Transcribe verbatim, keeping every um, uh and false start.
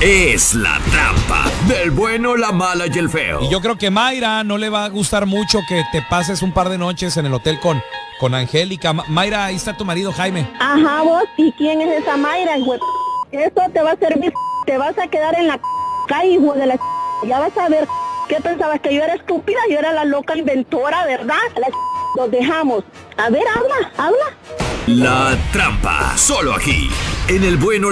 es La Trampa, del bueno, la mala y el feo. Y yo creo que Mayra no le va a gustar mucho que te pases un par de noches en el hotel con, con Angélica. Ma- Mayra, ahí está tu marido Jaime. Ajá, vos, ¿y quién es esa Mayra, hijo de p-? Eso te va a servir, te vas a quedar en la calle, hijo de la... Ya vas a ver, ¿qué pensabas? Que yo era estúpida, yo era la loca inventora, ¿verdad? La... Los dejamos. A ver, habla, habla. La Trampa, solo aquí, en el bueno,